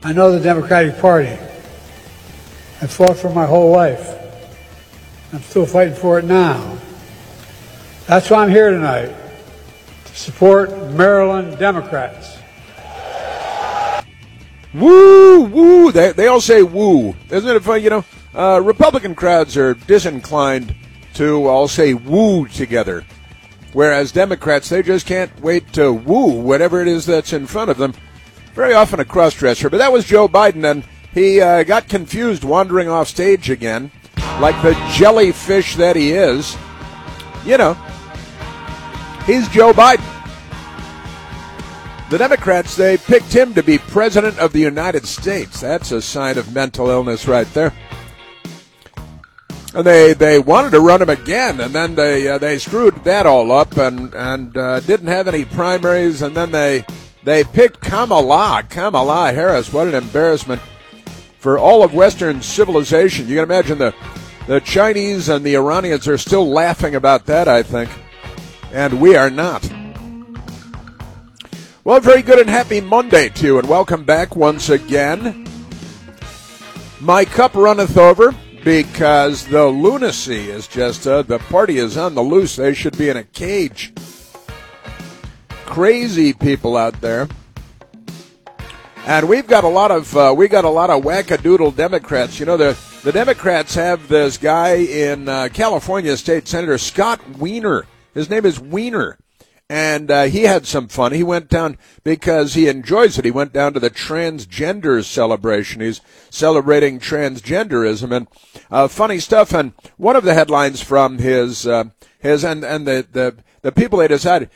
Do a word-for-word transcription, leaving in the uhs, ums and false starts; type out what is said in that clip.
I know the Democratic Party. I fought for my whole life. I'm still fighting for it now. That's why I'm here tonight, to support Maryland Democrats. Woo, woo. They, they all say woo. Isn't it funny? You know, uh, Republican crowds are disinclined to all say woo together, whereas Democrats, they just can't wait to woo whatever it is that's in front of them. Very often a cross-dresser. But that was Joe Biden, and he uh, got confused wandering off stage again, like the jellyfish that he is. You know, he's Joe Biden. The Democrats, they picked him to be president of the United States. That's a sign of mental illness right there. And they, they wanted to run him again, and then they uh, they screwed that all up and and uh, didn't have any primaries, and then they they picked Kamala, Kamala Harris. What an embarrassment for all of Western civilization. You can imagine the, the Chinese and the Iranians are still laughing about that, I think, and we are not. Well, very good and happy Monday to you, and welcome back once again. My cup runneth over because the lunacy is just, uh, the party is on the loose. They should be in a cage. Crazy people out there. And we've got a lot of, uh, we got a lot of wackadoodle Democrats. You know, the, the Democrats have this guy in uh, California, State Senator Scott Wiener. His name is Wiener. And uh, he had some fun. He went down because he enjoys it. He went down to the transgender celebration. He's celebrating transgenderism and uh, funny stuff. And one of the headlines from his uh, his and and the, the the people they decided